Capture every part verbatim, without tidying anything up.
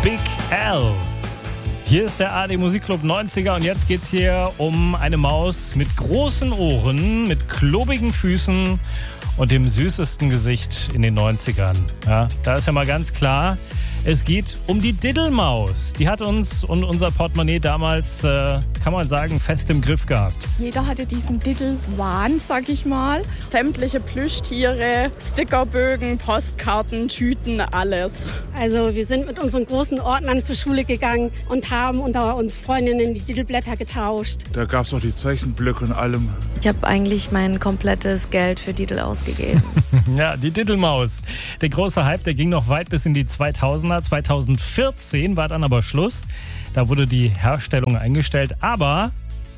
Big L. Hier ist der A D Musikclub neunziger und jetzt geht's hier um eine Maus mit großen Ohren, mit klobigen Füßen und dem süßesten Gesicht in den neunzigern. Ja, da ist ja mal ganz klar, es geht um die Diddelmaus. Die hat uns und unser Portemonnaie damals, äh, kann man sagen, fest im Griff gehabt. Jeder hatte diesen Diddelwahn, sag ich mal. Sämtliche Plüschtiere, Stickerbögen, Postkarten, Tüten, alles. Also wir sind mit unseren großen Ordnern zur Schule gegangen und haben unter uns Freundinnen die Diddelblätter getauscht. Da gab es noch die Zeichenblöcke und allem. Ich habe eigentlich mein komplettes Geld für Diddle ausgegeben. Ja, die Diddelmaus. Der große Hype, der ging noch weit bis in die zweitausender. zweitausendvierzehn war dann aber Schluss. Da wurde die Herstellung eingestellt, aber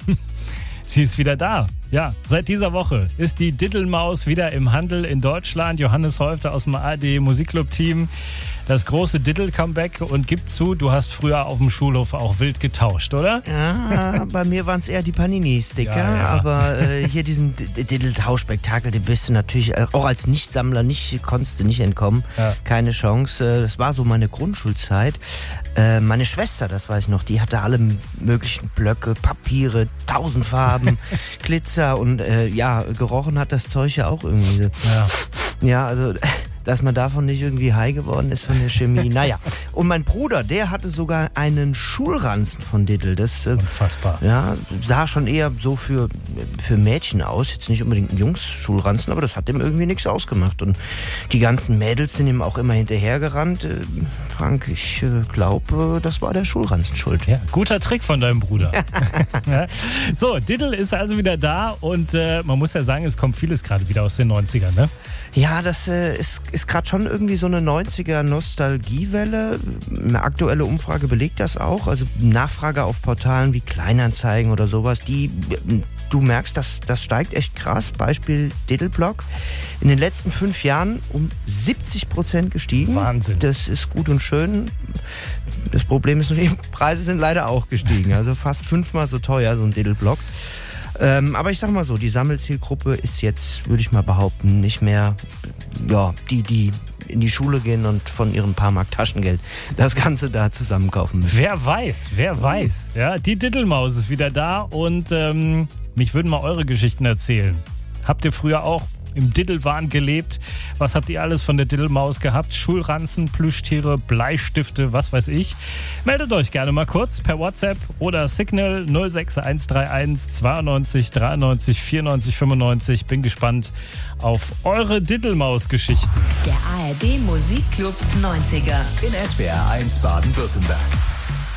sie ist wieder da. Ja, seit dieser Woche ist die Diddelmaus wieder im Handel in Deutschland. Johannes Häufter aus dem A D Musikclub-Team. Das große Diddle-Comeback und gib zu, du hast früher auf dem Schulhof auch wild getauscht, oder? Ja, bei mir waren es eher die Panini-Sticker, ja, ja. aber äh, hier diesen Diddle-Tauschspektakel, den bist du natürlich auch als Nichtsammler, nicht, konntest du nicht entkommen, ja. Keine Chance. Das war so meine Grundschulzeit. Äh, meine Schwester, das weiß ich noch, die hatte alle möglichen Blöcke, Papiere, tausend Farben, Glitzer und äh, ja, gerochen hat das Zeug ja auch irgendwie. Ja, ja also... dass man davon nicht irgendwie high geworden ist von der Chemie. Naja, und mein Bruder, der hatte sogar einen Schulranzen von Diddle. Das äh, unfassbar. Ja, sah schon eher so für, für Mädchen aus. Jetzt nicht unbedingt ein Jungs-Schulranzen, aber das hat dem irgendwie nichts ausgemacht. Und die ganzen Mädels sind ihm auch immer hinterhergerannt. Äh, Frank, ich äh, glaube, das war der Schulranzen schuld. Ja, guter Trick von deinem Bruder. Ja. So, Diddle ist also wieder da und äh, man muss ja sagen, es kommt vieles gerade wieder aus den neunzigern, ne? Ja, das äh, ist, ist gerade schon irgendwie so eine neunziger-Nostalgiewelle. Eine aktuelle Umfrage belegt das auch. Also Nachfrage auf Portalen wie Kleinanzeigen oder sowas, die, du merkst, das, das steigt echt krass. Beispiel Diddle-Blog. In den letzten fünf Jahren um siebzig Prozent gestiegen. Wahnsinn. Das ist gut und schön. Das Problem ist, die Preise sind leider auch gestiegen. Also fast fünfmal so teuer, so ein Diddle-Blog. Ähm, aber ich sag mal so, die Sammelzielgruppe ist jetzt, würde ich mal behaupten, nicht mehr ja, die, die in die Schule gehen und von ihrem paar Mark Taschengeld das Ganze da zusammenkaufen müssen. Wer weiß, wer weiß. Ja, die Diddelmaus ist wieder da und ähm, mich würden mal eure Geschichten erzählen. Habt ihr früher auch im Diddelwahn gelebt? Was habt ihr alles von der Diddelmaus gehabt? Schulranzen, Plüschtiere, Bleistifte, was weiß ich. Meldet euch gerne mal kurz per WhatsApp oder Signal null sechs eins drei eins zweiundneunzig dreiundneunzig vierundneunzig fünfundneunzig. Bin gespannt auf eure Diddelmaus-Geschichten. Der A R D Musikclub neunziger in S W R eins Baden-Württemberg.